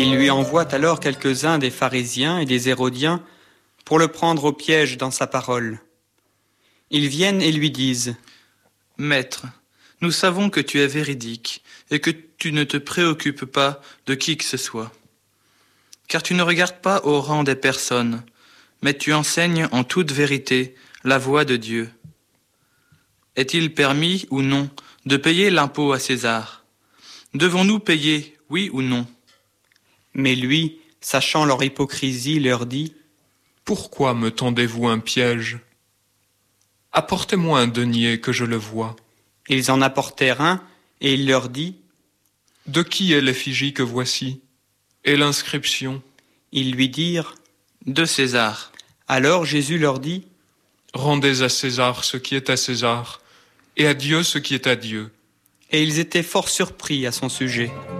Il lui envoie alors quelques-uns des pharisiens et des hérodiens pour le prendre au piège dans sa parole. Ils viennent et lui disent : « Maître, nous savons que tu es véridique et que tu ne te préoccupes pas de qui que ce soit. Car tu ne regardes pas au rang des personnes, mais tu enseignes en toute vérité la voie de Dieu. Est-il permis ou non de payer l'impôt à César ? Devons-nous payer, oui ou non ? » Mais lui, sachant leur hypocrisie, leur dit : « Pourquoi me tendez-vous un piège ? Apportez-moi un denier que je le voie. » Ils en apportèrent un, et il leur dit : « De qui est l'effigie que voici ? Et l'inscription ? » Ils lui dirent : « De César. » Alors Jésus leur dit : « Rendez à César ce qui est à César, et à Dieu ce qui est à Dieu. » Et ils étaient fort surpris à son sujet.